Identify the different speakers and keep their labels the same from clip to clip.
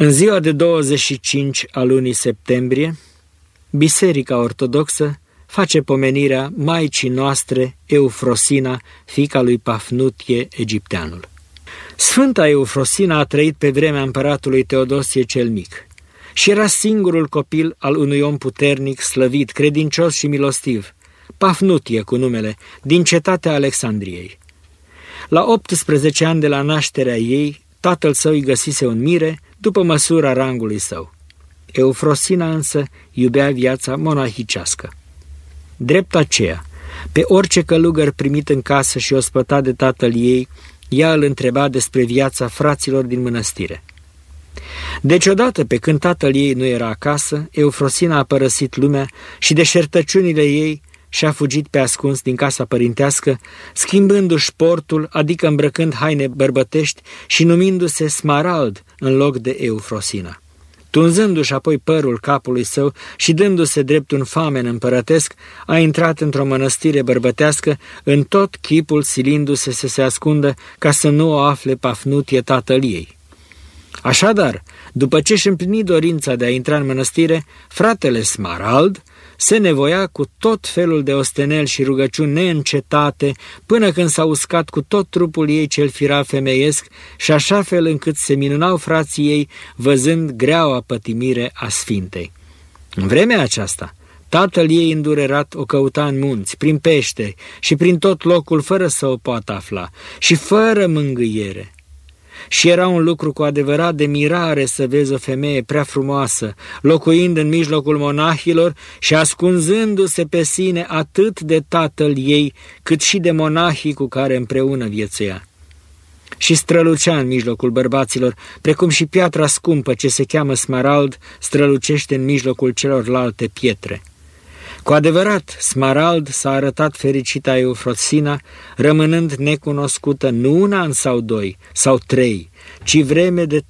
Speaker 1: În ziua de 25 a lunii septembrie, Biserica Ortodoxă face pomenirea Maicii noastre Eufrosina, fiica lui Pafnutie Egipteanul. Sfânta Eufrosina a trăit pe vremea împăratului Teodosie cel Mic și era singurul copil al unui om puternic, slăvit, credincios și milostiv, Pafnutie cu numele, din cetatea Alexandriei. La 18 ani de la nașterea ei, tatăl său îi găsise un mire după măsura rangului său. Eufrosina însă iubea viața monahicească. Drept aceea, pe orice călugăr primit în casă și ospătat de tatăl ei, ea îl întreba despre viața fraților din mănăstire. Deci odată, pe când tatăl ei nu era acasă, Eufrosina a părăsit lumea și de șertăciunile ei și-a fugit pe ascuns din casa părintească, schimbându-și portul, adică îmbrăcând haine bărbătești și numindu-se Smarald în loc de Eufrosina. Tunzându-și apoi părul capului său și dându-se drept un famen împărătesc, a intrat într-o mănăstire bărbătească, în tot chipul silindu-se să se ascundă ca să nu o afle Pafnutie tatăl ei. Așadar, după ce își împlini dorința de a intra în mănăstire, fratele Smarald se nevoia cu tot felul de osteneli și rugăciuni neîncetate, până când s-a uscat cu tot trupul ei cel firav femeiesc și așa fel încât se minunau frații ei văzând greaua pătimire a Sfintei. În vremea aceasta, tatăl ei îndurerat o căuta în munți, prin pește și prin tot locul fără să o poată afla și fără mângâiere. Și era un lucru cu adevărat de mirare să vezi o femeie prea frumoasă, locuind în mijlocul monahilor și ascunzându-se pe sine atât de tatăl ei, cât și de monahii cu care împreună viețuia. Și strălucea în mijlocul bărbaților, precum și piatra scumpă ce se cheamă Smarald strălucește în mijlocul celorlalte pietre. Cu adevărat, Smarald s-a arătat fericita Eufrosina, rămânând necunoscută nu un an sau 2 sau 3, ci vreme de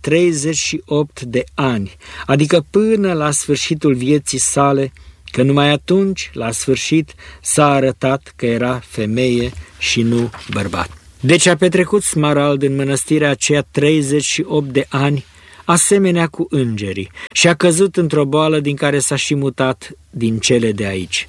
Speaker 1: 38 de ani, adică până la sfârșitul vieții sale, că numai atunci, la sfârșit, s-a arătat că era femeie și nu bărbat. Deci a petrecut Smarald în mănăstirea aceea 38 de ani, asemenea cu îngerii, și a căzut într-o boală din care s-a și mutat din cele de aici.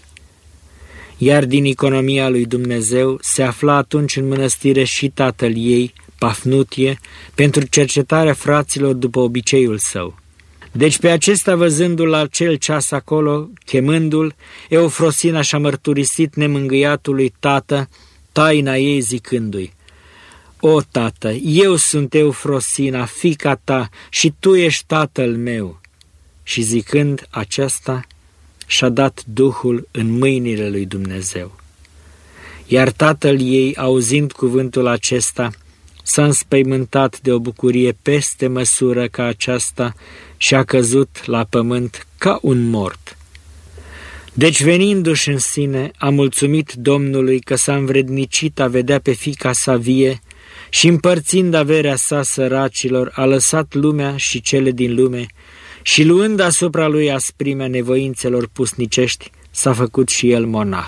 Speaker 1: Iar din economia lui Dumnezeu se afla atunci în mănăstire și tatăl ei, Pafnutie, pentru cercetarea fraților după obiceiul său. Deci pe acesta, văzându-l la acel ceas acolo, chemându-l, Eufrosina și-a mărturisit nemângâiatului tată taina ei zicându-i: O, tată, eu sunt Eufrosina, fiica ta, și tu ești tatăl meu. Și zicând aceasta, și-a dat Duhul în mâinile lui Dumnezeu. Iar tatăl ei, auzind cuvântul acesta, s-a înspăimântat de o bucurie peste măsură ca aceasta și a căzut la pământ ca un mort. Deci, venindu-și în sine, a mulțumit Domnului că s-a învrednicit a vedea pe fiica sa vie și, împărțind averea sa săracilor, a lăsat lumea și cele din lume și, luând asupra lui asprimea nevoințelor pusnicești, s-a făcut și el monah.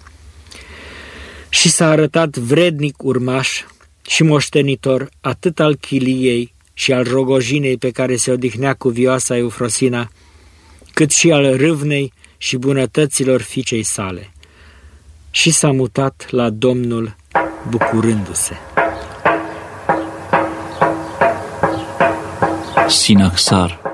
Speaker 1: Și s-a arătat vrednic urmaș și moștenitor atât al chiliei și al rogojinei pe care se odihnea cuvioasa Eufrosina, cât și al râvnei și bunătăților fiicei sale. Și s-a mutat la Domnul bucurându-se.
Speaker 2: Sinaxar.